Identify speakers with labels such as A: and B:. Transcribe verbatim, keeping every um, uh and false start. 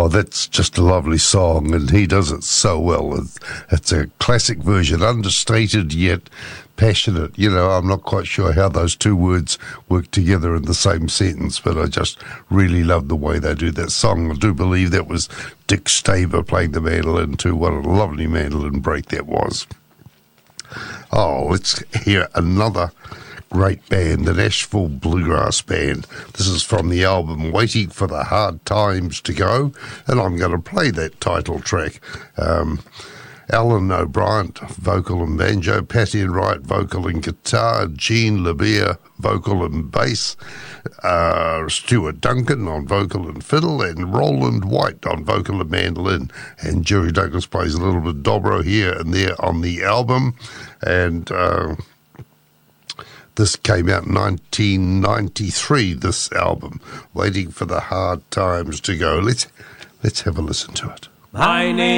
A: that's just a lovely song, and he does it so well. It's, it's a classic version, understated yet passionate. You know, I'm not quite sure how those two words work together in the same sentence, but I just really love the way they do that song. I do believe that was Dick Staver playing the mandolin too. What a lovely mandolin break that was. Oh, let's hear another great band, the Nashville Bluegrass Band. This is from the album Waiting for the Hard Times to Go, and I'm going to play that title track. Um, Alan O'Brien, vocal and banjo, Patty Wright, vocal and guitar, Gene LeBeer, vocal and bass, uh, Stuart Duncan on vocal and fiddle, and Roland White on vocal and mandolin. And Jerry Douglas plays a little bit of dobro here and there on the album. And uh, this came out in nineteen ninety-three, this album, Waiting for the Hard Times to Go. Let's, let's have a listen to it.
B: My name